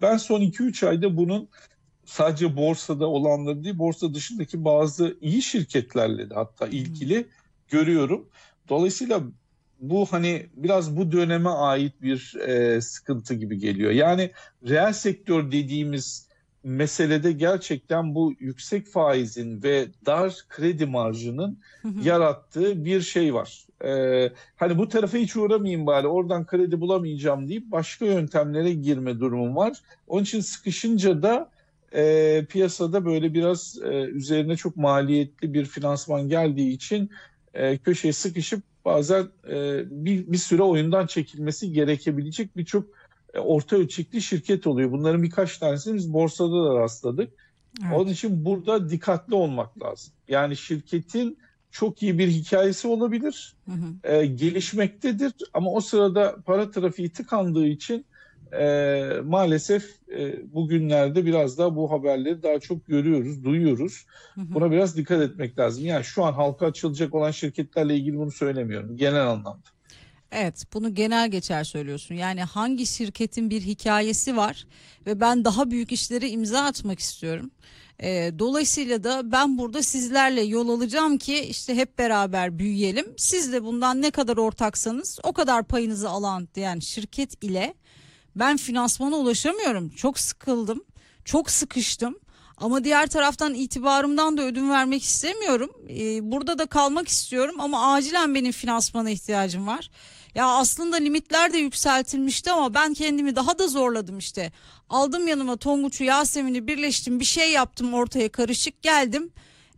Ben son 2-3 ayda bunun sadece borsada olanları değil, borsa dışındaki bazı iyi şirketlerle de hatta ilgili görüyorum. Dolayısıyla bu hani biraz bu döneme ait bir sıkıntı gibi geliyor. Yani reel sektör dediğimiz meselede gerçekten bu yüksek faizin ve dar kredi marjının yarattığı bir şey var. Hani bu tarafa hiç uğramayayım bari, oradan kredi bulamayacağım deyip başka yöntemlere girme durumum var. Onun için sıkışınca da piyasada böyle biraz üzerine çok maliyetli bir finansman geldiği için köşeye sıkışıp bazen bir süre oyundan çekilmesi gerekebilecek birçok orta ölçekli şirket oluyor. Bunların birkaç tanesini biz borsada da rastladık. Onun Evet. için burada dikkatli olmak lazım. Yani şirketin çok iyi bir hikayesi olabilir, gelişmektedir ama o sırada para trafiği tıkandığı için maalesef bugünlerde biraz daha bu haberleri daha çok görüyoruz, duyuyoruz. Buna biraz dikkat etmek lazım. Yani şu an halka açılacak olan şirketlerle ilgili bunu söylemiyorum genel anlamda. Evet, bunu genel geçer söylüyorsun. Yani hangi şirketin bir hikayesi var ve ben daha büyük işlere imza atmak istiyorum. Dolayısıyla da ben burada sizlerle yol alacağım ki işte hep beraber büyüyelim. Siz de bundan ne kadar ortaksanız o kadar payınızı alan diyen şirket ile ben finansmana ulaşamıyorum. Çok sıkıldım, çok sıkıştım. Ama diğer taraftan itibarımdan da ödün vermek istemiyorum. Burada da kalmak istiyorum ama acilen benim finansmana ihtiyacım var. Ya aslında limitler de yükseltilmişti ama ben kendimi daha da zorladım işte. Aldım yanıma Tonguç'u, Yasemin'i birleştim, bir şey yaptım ortaya karışık geldim.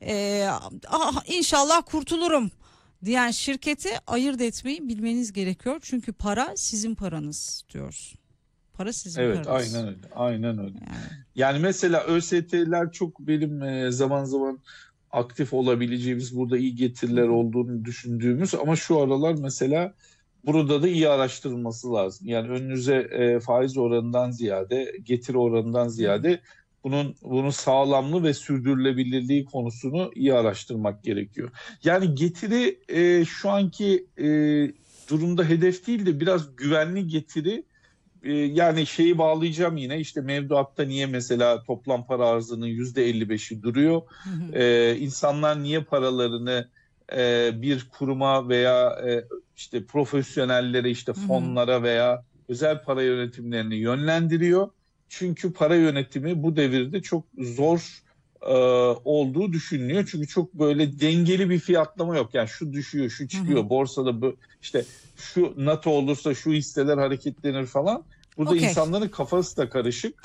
İnşallah kurtulurum diyen şirketi ayırt etmeyi bilmeniz gerekiyor. Çünkü para sizin paranız diyoruz. Para sizin Evet, paranız. aynen öyle. Aynen öyle. Yani. Yani mesela ÖST'ler çok benim zaman zaman aktif olabileceğimiz, burada iyi Hı getiriler hı. olduğunu düşündüğümüz ama şu aralar mesela burada da iyi araştırılması lazım. Yani önünüze faiz oranından ziyade, getiri oranından Hı hı. ziyade bunun sağlamlığı ve sürdürülebilirliği konusunu iyi araştırmak gerekiyor. Yani getiri şu anki durumda hedef değil de biraz güvenli getiri. Yani şeyi bağlayacağım yine, işte mevduatta niye mesela toplam para arzının %55'i duruyor? Hı hı. İnsanlar niye paralarını bir kuruma veya işte profesyonellere, işte Hı hı. fonlara veya özel para yönetimlerine yönlendiriyor? Çünkü para yönetimi bu devirde çok zor olduğu düşünülüyor. Çünkü çok böyle dengeli bir fiyatlama yok. Yani şu düşüyor, şu Hı hı. çıkıyor. Borsada bu işte şu NATO olursa şu hisseler hareketlenir falan. Burada Okey. insanların kafası da karışık.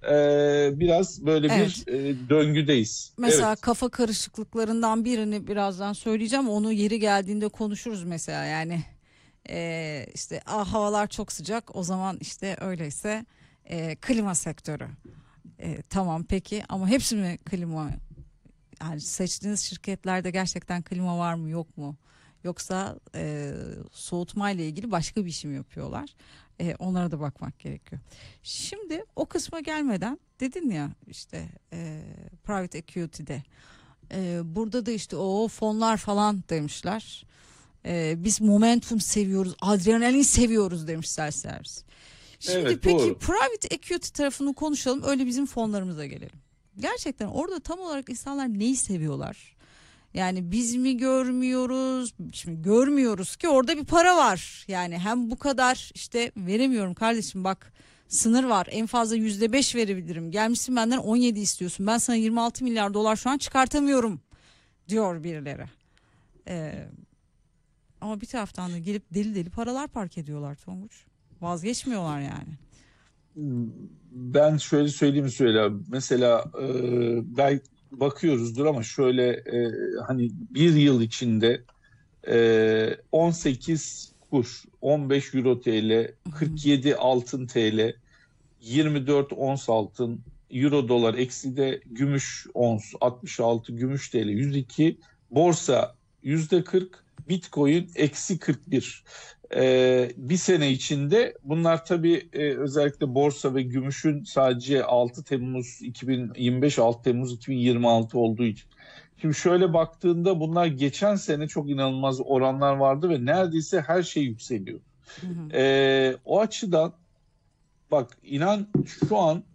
Biraz böyle bir Evet. döngüdeyiz. Mesela Evet. kafa karışıklıklarından birini birazdan söyleyeceğim. Onu yeri geldiğinde konuşuruz mesela. Yani işte havalar çok sıcak. O zaman işte öyleyse klima sektörü. Tamam peki ama hepsi mi klima? Yani seçtiğiniz şirketlerde gerçekten klima var mı yok mu? Yoksa soğutma ile ilgili başka bir şey mi yapıyorlar? Onlara da bakmak gerekiyor. Şimdi o kısma gelmeden dedin ya işte private equity'de burada da işte o fonlar falan demişler. Biz momentum seviyoruz, adrenalin seviyoruz demişler servis. Şimdi Evet, peki doğru. private equity tarafını konuşalım, öyle bizim fonlarımıza gelelim. Gerçekten orada tam olarak insanlar neyi seviyorlar? Yani biz mi görmüyoruz? Şimdi görmüyoruz ki orada bir para var. Yani hem bu kadar işte veremiyorum kardeşim, bak sınır var. En fazla %5 verebilirim. Gelmişsin benden 17 istiyorsun. Ben sana 26 milyar dolar şu an çıkartamıyorum diyor birileri. Ee, Ama bir taraftan da gelip deli deli paralar park ediyorlar Tonguç. Vazgeçmiyorlar yani. Ben şöyle söyleyeyim söyle. Mesela belki bakıyoruzdur ama şöyle hani bir yıl içinde 18 kur, 15 euro TL, 47 altın TL, 24 ons altın, euro dolar eksi de gümüş ons 66, gümüş TL 102, borsa %40, bitcoin eksi 41. Bir sene içinde bunlar tabii özellikle borsa ve gümüşün sadece 6 Temmuz 2025, 6 Temmuz 2026 olduğu için. Şimdi şöyle baktığında bunlar geçen sene çok inanılmaz oranlar vardı ve neredeyse her şey yükseliyor. Hı hı. O açıdan bak, inan şu an